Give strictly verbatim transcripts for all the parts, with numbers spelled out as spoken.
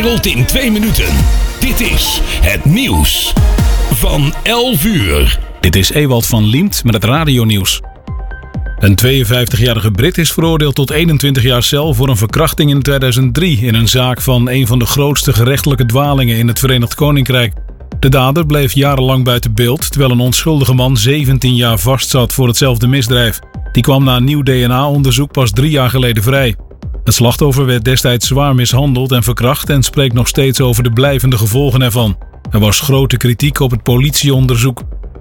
wereld in twee minuten. Dit is het nieuws van elf uur. Dit is Ewald van Liemt met het radionieuws. Een tweeënvijftigjarige Brit is veroordeeld tot eenentwintig jaar cel voor een verkrachting in tweeduizend drie... in een zaak van een van de grootste gerechtelijke dwalingen in het Verenigd Koninkrijk. De dader bleef jarenlang buiten beeld, terwijl een onschuldige man zeventien jaar vastzat voor hetzelfde misdrijf. Die kwam na een nieuw D N A-onderzoek pas drie jaar geleden vrij. Het slachtoffer werd destijds zwaar mishandeld en verkracht en spreekt nog steeds over de blijvende gevolgen ervan. Er was grote kritiek op het politieonderzoek.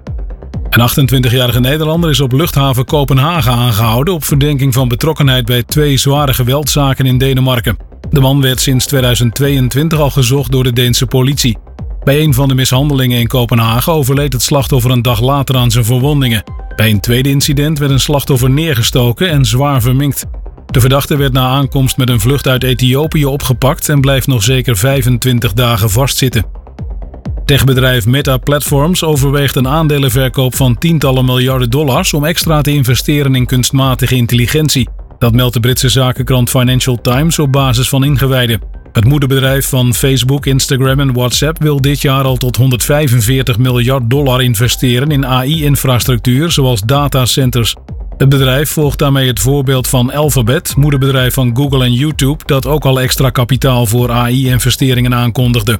Een achtentwintigjarige Nederlander is op luchthaven Kopenhagen aangehouden op verdenking van betrokkenheid bij twee zware geweldzaken in Denemarken. De man werd sinds tweeduizend tweeëntwintig al gezocht door de Deense politie. Bij een van de mishandelingen in Kopenhagen overleed het slachtoffer een dag later aan zijn verwondingen. Bij een tweede incident werd een slachtoffer neergestoken en zwaar verminkt. De verdachte werd na aankomst met een vlucht uit Ethiopië opgepakt en blijft nog zeker vijfentwintig dagen vastzitten. Techbedrijf Meta Platforms overweegt een aandelenverkoop van tientallen miljarden dollars om extra te investeren in kunstmatige intelligentie. Dat meldt de Britse zakenkrant Financial Times op basis van ingewijden. Het moederbedrijf van Facebook, Instagram en WhatsApp wil dit jaar al tot honderdvijfenveertig miljard dollar investeren in A I-infrastructuur zoals datacenters. Het bedrijf volgt daarmee het voorbeeld van Alphabet, moederbedrijf van Google en YouTube, dat ook al extra kapitaal voor A I-investeringen aankondigde.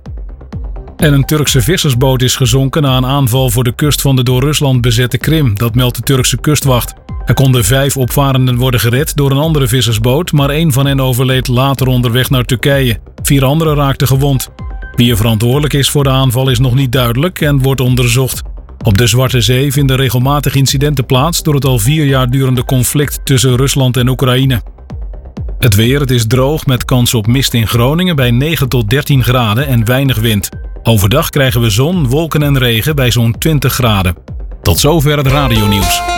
En een Turkse vissersboot is gezonken na een aanval voor de kust van de door Rusland bezette Krim, dat meldt de Turkse kustwacht. Er konden vijf opvarenden worden gered door een andere vissersboot, maar één van hen overleed later onderweg naar Turkije. Vier anderen raakten gewond. Wie er verantwoordelijk is voor de aanval is nog niet duidelijk en wordt onderzocht. Op de Zwarte Zee vinden regelmatig incidenten plaats door het al vier jaar durende conflict tussen Rusland en Oekraïne. Het weer, het is droog met kans op mist in Groningen bij negen tot dertien graden en weinig wind. Overdag krijgen we zon, wolken en regen bij zo'n twintig graden. Tot zover het radionieuws.